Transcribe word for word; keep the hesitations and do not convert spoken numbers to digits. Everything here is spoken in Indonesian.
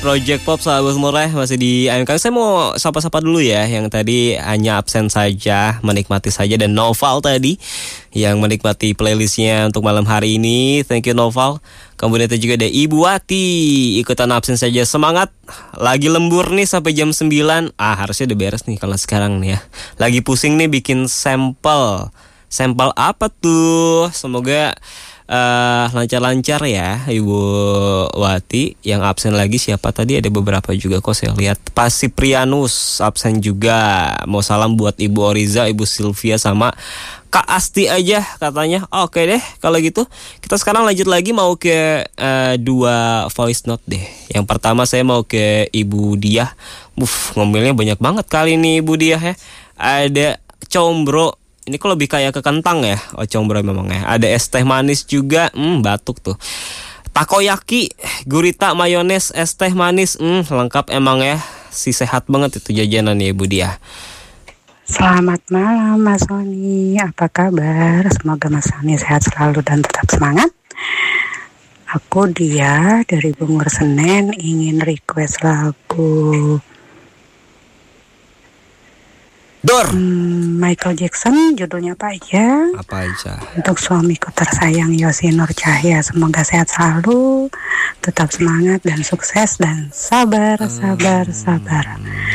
Project Pop sahabat murah masih di A M K. Saya mau sapa-sapa dulu ya, yang tadi hanya absen saja, menikmati saja, dan Noval tadi yang menikmati playlistnya untuk malam hari ini. Thank you Noval. Kemudian itu juga ada Ibu Wati, ikutan absen saja, semangat. Lagi lembur nih sampai jam sembilan. Ah, harusnya udah beres nih kalau sekarang nih ya. Lagi pusing nih bikin sampel. Sampel apa tuh? Semoga Uh, lancar-lancar ya Ibu Wati. Yang absen lagi siapa tadi? Ada beberapa juga kok saya lihat. Pasiprianus absen juga. Mau salam buat Ibu Oriza, Ibu Sylvia, sama Kak Asti aja katanya. Oke deh kalau gitu. Kita sekarang lanjut lagi, mau ke uh, dua voice note deh. Yang pertama saya mau ke Ibu Diah. Uff, ngomongnya banyak banget kali ini Ibu Diah ya. Ada combro. Ini kok lebih kayak ke kentang ya. Oh, combro memang ya. Ada es teh manis juga. Hmm, batuk tuh. Takoyaki, gurita, mayones, es teh manis. Hmm, lengkap emang ya. Si sehat banget itu jajanan ya Ibu Diah. Selamat malam Mas Sony. Apa kabar? Semoga Mas Sony sehat selalu dan tetap semangat. Aku Dia dari Bungur Senen ingin request lagu Dor. Hmm, Michael Jackson, judulnya apa aja? Apa aja? Untuk suamiku tersayang Yosi Nur Cahya, semoga sehat selalu, tetap semangat dan sukses dan sabar, sabar, sabar.